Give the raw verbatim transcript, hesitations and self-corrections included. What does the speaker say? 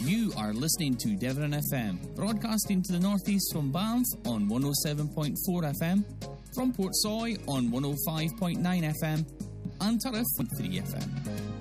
You are listening to Devon F M, broadcasting to the northeast from Banff on one oh seven point four F M, from Portsoy on one oh five point nine F M, and Turriff on three F M.